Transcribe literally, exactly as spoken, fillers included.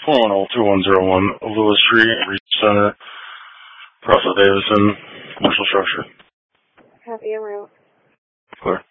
four one zero, two one zero one, Lewis Street, Research Center, Russell Davidson, commercial structure. Copy en route. Clear.